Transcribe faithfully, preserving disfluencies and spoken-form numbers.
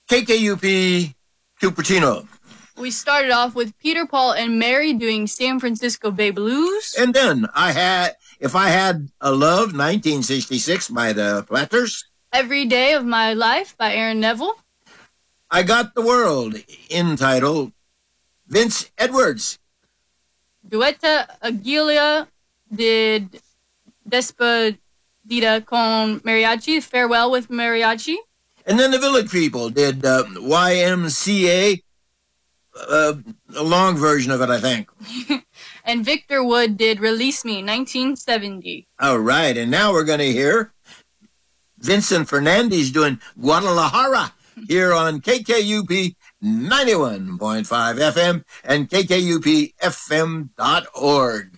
K K U P Cupertino. We started off with Peter, Paul, and Mary doing San Francisco Bay Blues. And then I had If I Had a Love, nineteen sixty-six by the Platters. Every Day of My Life by Aaron Neville. I Got the World, entitled Vince Edwards. Duetta Aguilera did Despedida con Mariachi, Farewell with Mariachi. And then the Village People did uh, Y M C A, uh, a long version of it, I think. And Victor Wood did Release Me, nineteen seventy. All right, and now we're going to hear Vincent Fernandez doing Guadalajara here on K K U P ninety-one point five F M and K K U P F M dot org.